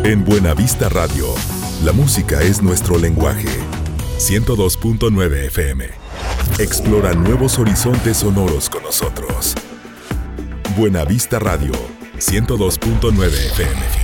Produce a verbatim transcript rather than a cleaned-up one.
En Buenavista Radio, la música es nuestro lenguaje. ciento dos punto nueve F M. Explora nuevos horizontes sonoros con nosotros. Buenavista Radio, ciento dos punto nueve F M.